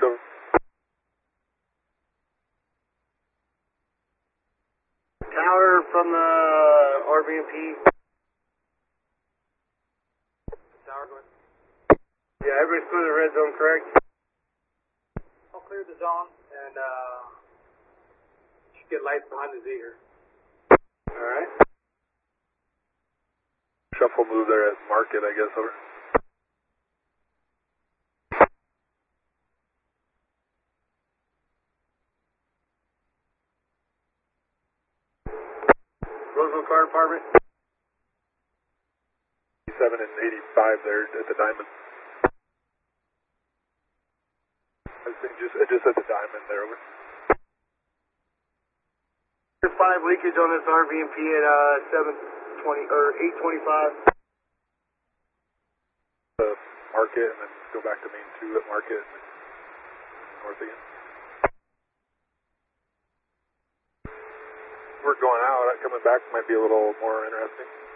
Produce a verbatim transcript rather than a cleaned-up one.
over. Tower from the R B M P. Tower going. Yeah, everybody's clear the red zone, correct? I'll clear the zone and uh, should get lights behind the Z here. Alright. Shuffle move there at market, I guess, over. Roseville Fire Department. seven and eighty-five there at the diamond. I think just, just at the diamond there, over. There's five leakage on this R B M P at uh, seven twenty or eight twenty-five. The market and then go back to main two at market and then north again. We're going out, coming back might be a little more interesting.